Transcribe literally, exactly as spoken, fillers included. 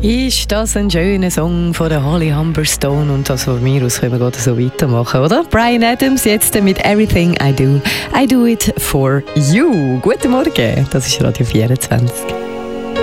Ist das ein schöner Song von der Holly Humberstone und das von mir aus können wir gerade so weitermachen, oder? Bryan Adams jetzt mit Everything I Do, I Do It For You. Guten Morgen, das ist Radio vierundzwanzig.